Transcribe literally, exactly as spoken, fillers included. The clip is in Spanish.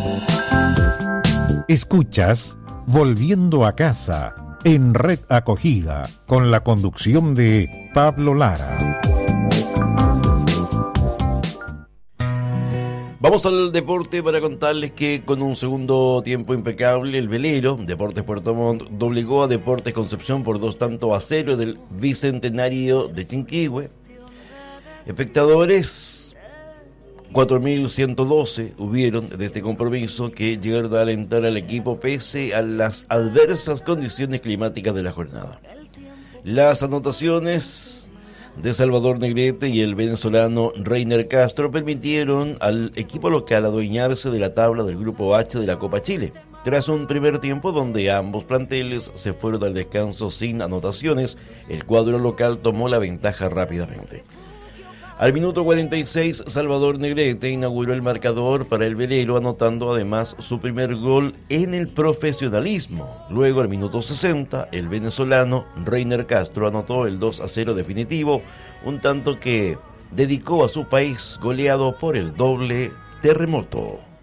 Escuchas Volviendo a Casa en Red Acogida con la conducción de Pablo Lara. Vamos al deporte para contarles que con un segundo tiempo impecable, el velero Deportes Puerto Montt doblegó a Deportes Concepción por dos tantos a cero del Bicentenario de Chinquihue. Espectadores, cuatro mil ciento doce hubieron de este compromiso, que llegaron a alentar al equipo pese a las adversas condiciones climáticas de la jornada. Las anotaciones de Salvador Negrete y el venezolano Reiner Castro permitieron al equipo local adueñarse de la tabla del Grupo H de la Copa Chile, tras un primer tiempo donde ambos planteles se fueron al descanso sin anotaciones. El cuadro local tomó la ventaja rápidamente. Al minuto cuarenta y seis, Salvador Negrete inauguró el marcador para el velero, anotando además su primer gol en el profesionalismo. Luego, al minuto sesenta, el venezolano Reiner Castro anotó el dos a cero definitivo, un tanto que dedicó a su país goleado por el doble terremoto.